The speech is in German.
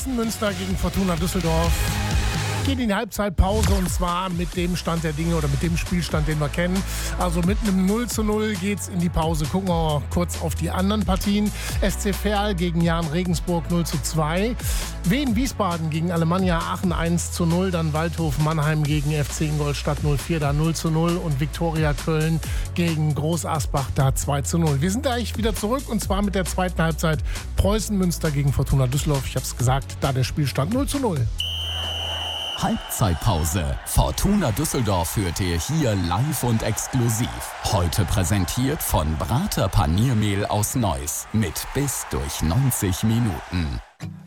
Preußen Münster gegen Fortuna Düsseldorf. Geht in die Halbzeitpause und zwar mit dem Stand der Dinge oder mit dem Spielstand, den wir kennen. Also mit einem 0:0 geht's in die Pause. Gucken wir kurz auf die anderen Partien. SC Verl gegen Jahn Regensburg 0:2. Wien Wiesbaden gegen Alemannia Aachen 1:0. Dann Waldhof Mannheim gegen FC Ingolstadt 04, da 0:0. Und Viktoria Köln gegen Groß Asbach, da 2:0. Wir sind gleich wieder zurück und zwar mit der zweiten Halbzeit Preußen Münster gegen Fortuna Düsseldorf. Ich habe es gesagt, da der Spielstand 0:0. Halbzeitpause. Fortuna Düsseldorf führt ihr hier live und exklusiv. Heute präsentiert von Brater Paniermehl aus Neuss. Mit bis durch 90 Minuten.